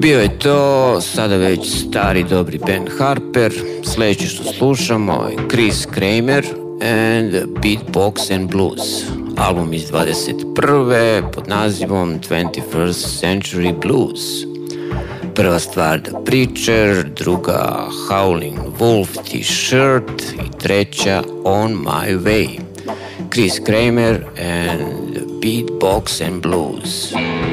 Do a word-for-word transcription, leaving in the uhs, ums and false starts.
Bio je to sada već stari dobri Ben Harper. Sljedeće što slušamo je Chris Kramer and Beatbox and Blues, album iz dvadeset prve pod nazivom twenty-first Century Blues. Prva stvar The Preacher, druga Howling Wolf T-shirt i treća On My Way. Chris Kramer and Beatbox and Blues.